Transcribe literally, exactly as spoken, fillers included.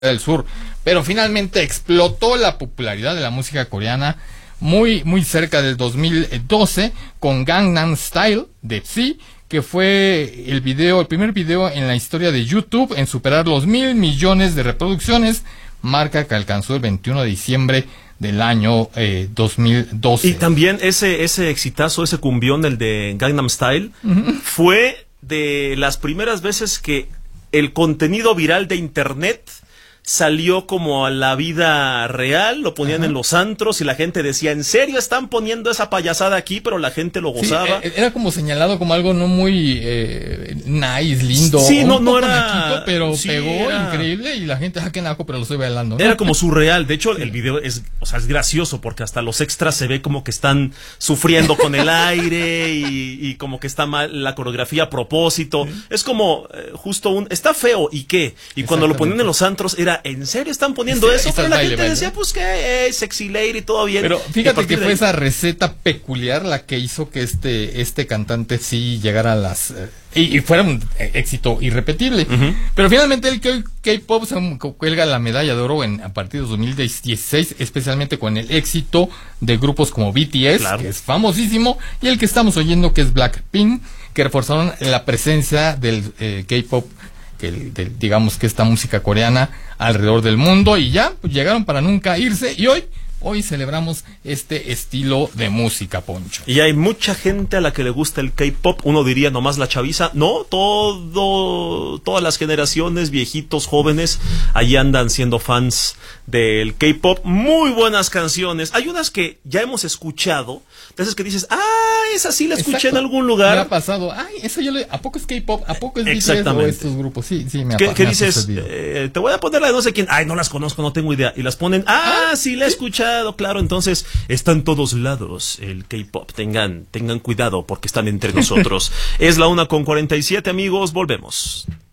del Sur, pero finalmente explotó la popularidad de la música coreana muy muy cerca del dos mil doce con Gangnam Style de Psy, que fue el video, el primer video en la historia de YouTube en superar los mil millones de reproducciones, marca que alcanzó el veintiuno de diciembre del año eh, dos mil doce. Y también ese ese exitazo, ese cumbión, el de Gangnam Style, uh-huh. fue de las primeras veces que el contenido viral de internet salió como a la vida real, lo ponían Ajá. en los antros y la gente decía, ¿en serio están poniendo esa payasada aquí? Pero la gente lo gozaba. Sí, era como señalado como algo no muy eh, nice, lindo. Sí, no, un no poco era... naquito, pero sí, pegó era... increíble y la gente, ah, qué naco, pero lo estoy bailando, ¿no? Era como surreal. De hecho, el video es, o sea, es gracioso porque hasta los extras se ve como que están sufriendo con el aire y, y como que está mal la coreografía a propósito. Sí. Es como eh, justo un... Está feo, ¿y qué? Y cuando lo ponían en los antros era, ¿en serio están poniendo eso? Pero la baile, gente baile. decía, pues que eh, sexy lady, todo bien. Pero fíjate que fue ahí... esa receta peculiar la que hizo que este este cantante sí llegara a las... Eh, y, y fuera un éxito irrepetible. Uh-huh. Pero finalmente el K-pop se cuelga la medalla de oro en, a partir de dos mil dieciséis, especialmente con el éxito de grupos como B T S, claro. que es famosísimo, y el que estamos oyendo, que es Blackpink, que reforzaron la presencia del eh, K-pop, que de, digamos que esta música coreana alrededor del mundo, y ya pues, llegaron para nunca irse, y hoy hoy celebramos este estilo de música, Poncho. Y hay mucha gente a la que le gusta el K-pop, uno diría nomás la chaviza, no, todo, todas las generaciones, viejitos, jóvenes, ahí andan siendo fans del K-pop. Muy buenas canciones, hay unas que ya hemos escuchado, de esas que dices, ah, esa sí la escuché Exacto. en algún lugar. Me ha pasado, ay, eso yo le, ¿a poco es K-pop? ¿A poco es B T S o estos grupos? Sí, sí, me ha pasado. ¿Qué dices? Eh, te voy a poner la de no sé quién, ay, no las conozco, no tengo idea, y las ponen, ah, ah sí la he ¿sí? escuchado. Claro, entonces está en todos lados el K-pop. Tengan, tengan cuidado porque están entre nosotros. Es la una con cuarenta y siete, amigos. Volvemos.